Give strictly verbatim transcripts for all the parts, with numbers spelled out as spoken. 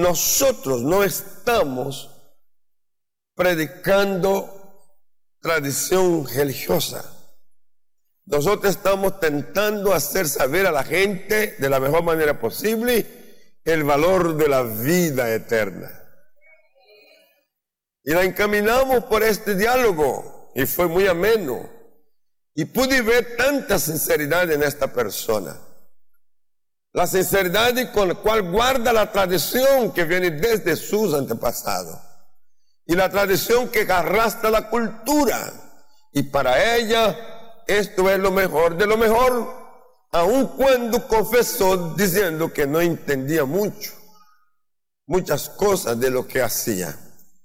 nosotros no estamos predicando tradición religiosa. Nosotros estamos tentando hacer saber a la gente de la mejor manera posible el valor de la vida eterna. Y la encaminamos por este diálogo y fue muy ameno. Y pude ver tanta sinceridad en esta persona. La sinceridad con la cual guarda la tradición que viene desde sus antepasados. Y la tradición que arrastra la cultura. Y para ella, esto es lo mejor de lo mejor. Aun cuando confesó diciendo que no entendía mucho. Muchas cosas de lo que hacía.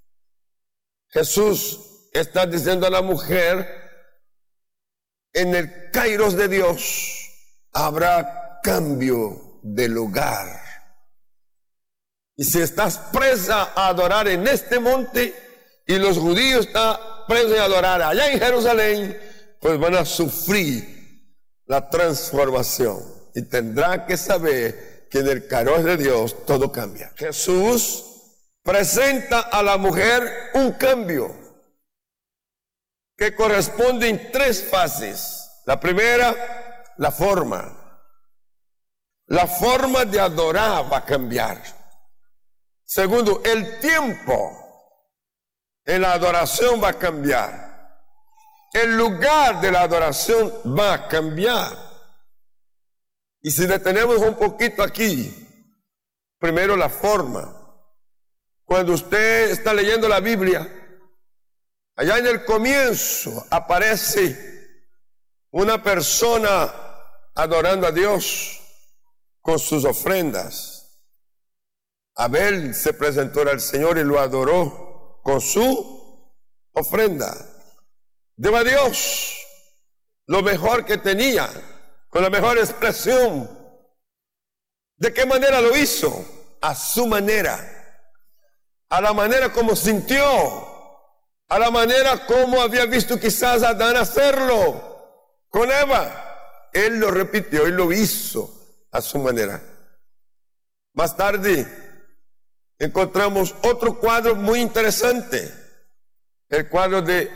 Jesús está diciendo a la mujer, en el kairos de Dios habrá cambio de lugar. Y si estás presa a adorar en este monte y los judíos están presos a adorar allá en Jerusalén, pues van a sufrir la transformación y tendrá que saber que en el kairos de Dios todo cambia. Jesús presenta a la mujer un cambio que corresponde en tres fases. La primera, la forma. La forma de adorar va a cambiar. Segundo, el tiempo en la adoración va a cambiar. El lugar de la adoración va a cambiar. Y si detenemos un poquito aquí, primero la forma. Cuando usted está leyendo la Biblia, allá en el comienzo aparece una persona adorando a Dios con sus ofrendas. Abel se presentó al Señor y lo adoró con su ofrenda. Dio a Dios lo mejor que tenía, con la mejor expresión. ¿De qué manera lo hizo? A su manera. A la manera como sintió, a la manera como había visto quizás a Adán hacerlo con Eva. Él lo repitió y lo hizo a su manera. Más tarde encontramos otro cuadro muy interesante, el cuadro de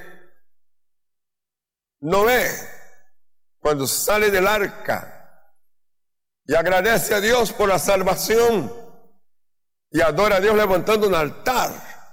Noé, cuando sale del arca y agradece a Dios por la salvación. Y adora a Dios levantando un altar.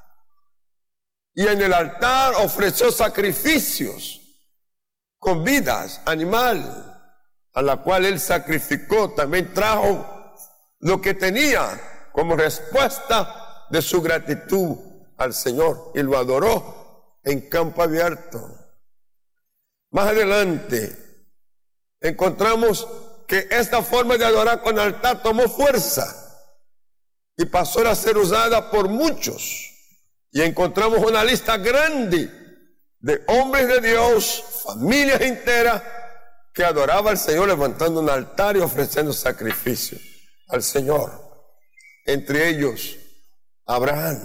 Y en el altar ofreció sacrificios con vidas, animal, a la cual él sacrificó. También trajo lo que tenía como respuesta de su gratitud al Señor. Y lo adoró en campo abierto. Más adelante encontramos que esta forma de adorar con altar tomó fuerza. Y pasó a ser usada por muchos. Y encontramos una lista grande de hombres de Dios, familias enteras, que adoraban al Señor levantando un altar y ofreciendo sacrificios al Señor. Entre ellos, Abraham.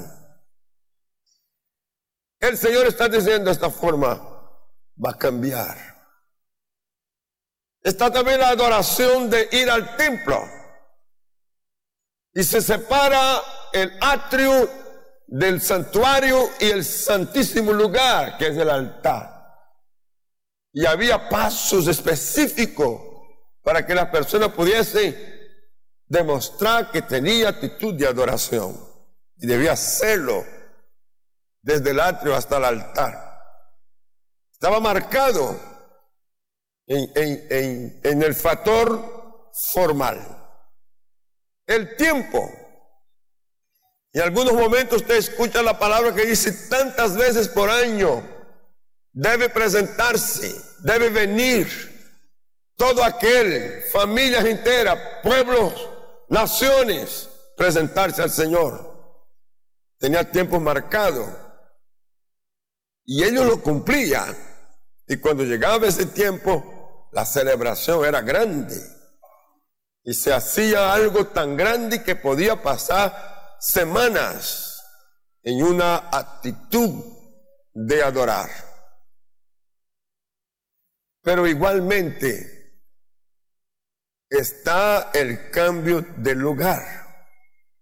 El Señor está diciendo de esta forma, va a cambiar. Está también la adoración de ir al templo. Y se separa el atrio del santuario y el santísimo lugar, que es el altar. Y había pasos específicos para que la persona pudiese demostrar que tenía actitud de adoración. Y debía hacerlo desde el atrio hasta el altar. Estaba marcado en, en, en, en el factor formal. El tiempo. En algunos momentos usted escucha la palabra que dice tantas veces por año debe presentarse, debe venir todo aquel, familias enteras, pueblos, naciones, presentarse al Señor. Tenía tiempo marcado y ellos lo cumplían. Y cuando llegaba ese tiempo, la celebración era grande. Y se hacía algo tan grande que podía pasar semanas en una actitud de adorar. Pero igualmente está el cambio de lugar.